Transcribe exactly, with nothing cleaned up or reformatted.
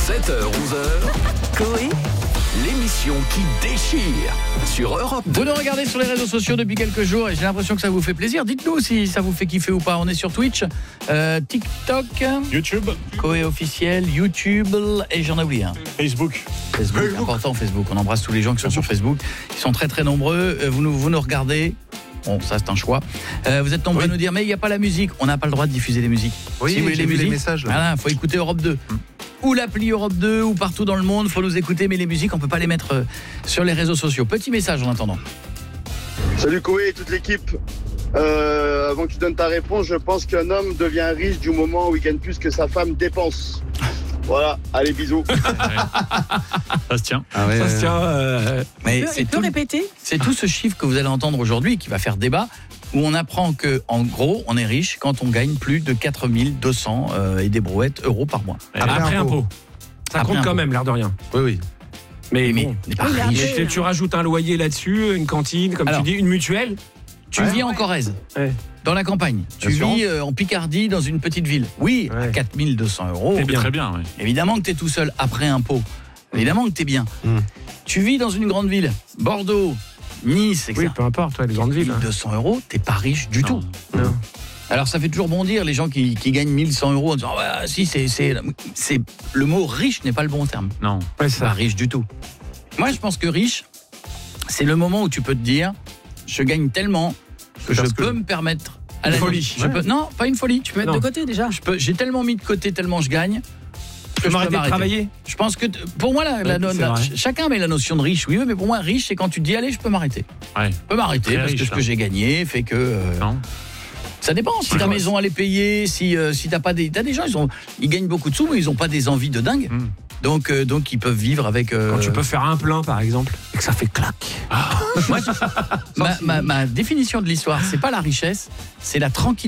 sept heures onze heures, Coé, l'émission qui déchire sur Europe deux. Vous nous regardez sur les réseaux sociaux depuis quelques jours et j'ai l'impression que ça vous fait plaisir. Dites-nous si ça vous fait kiffer ou pas. On est sur Twitch, euh, TikTok, YouTube, Coé officiel, YouTube et j'en ai oublié un. Facebook. Facebook, Facebook. important Facebook. On embrasse tous les gens qui sont sur Facebook. Ils sont très très nombreux. Euh, Vous nous, vous nous regardez. Bon, ça c'est un choix. Euh, vous êtes nombreux Oui. à nous dire, mais il n'y a pas la musique. On n'a pas le droit de diffuser les musiques. Oui, si vous voulez j'ai les vu les musiques, messages, là. voilà, faut écouter Europe deux. Mm. Ou l'appli Europe deux, ou partout dans le monde, faut nous écouter, mais les musiques, on peut pas les mettre euh, sur les réseaux sociaux. Petit message en attendant. Salut Koé et toute l'équipe. Euh, avant que tu donnes ta réponse, je pense qu'un homme devient riche du moment où il gagne plus que sa femme dépense. Voilà, allez bisous. Ça se tient. Ah ouais, Ça ouais. se tient. euh, Mais tu c'est peux tout, répéter? c'est tout ce chiffre que vous allez entendre aujourd'hui qui va faire débat, où on apprend que, en gros, on est riche quand on gagne plus de quatre mille deux cents euh, et des brouettes euros par mois. Après Après impôt. impôt. Ça Après compte impôt. quand même, l'air de rien. Oui, oui. Mais, Mais bon. on n'est pas Oui, mais riche. après- Mais tu, tu rajoutes un loyer là-dessus, une cantine, comme Alors. tu dis, une mutuelle. Tu Ouais. vis en Corrèze, Ouais. dans la campagne. Tu Assurance. vis euh, en Picardie, dans une petite ville. Oui, à Ouais. quatre mille deux cents euros. C'est bien. Très bien, oui. Évidemment que tu es tout seul après impôt. Évidemment que tu es bien. Mm. Tu vis dans une grande ville, Bordeaux, Nice, et Oui, cetera. peu importe, ouais, les grandes villes. hein. mille deux cents euros, t'es pas riche du Non. tout. Non. Alors ça fait toujours bondir les gens qui, qui gagnent mille cent euros en disant ouais, si c'est c'est c'est le mot riche n'est pas le bon terme. Non. Ouais, C'est pas ça. riche du tout. Moi je pense que riche c'est le moment où tu peux te dire je gagne tellement que je Parce que- peux me permettre à Une la folie. je Ouais. peux, non, pas une folie. Tu peux mettre Non. de côté déjà. Je peux j'ai tellement mis de côté tellement je gagne que Tu je peux m'arrêter de m'arrêter. travailler. Je pense que t- pour moi la, la- Ouais, la- c'est la- vrai. chacun met la notion de riche oui mais pour moi riche c'est quand tu te dis allez je peux m'arrêter. Ouais. Je peux m'arrêter Très parce que riche, ce que là. j'ai gagné fait que euh, Non. ça dépend si ta Ouais. maison elle est payée, si euh, si t'as pas des t'as des gens ils ont ils gagnent beaucoup de sous mais ils ont pas des envies de dingue. Mm. Donc euh, donc ils peuvent vivre avec euh, Quand tu peux faire un plein, par exemple, et que ça fait clac. ma, ma, ma définition de l'histoire, c'est pas la richesse, c'est la tranquillité.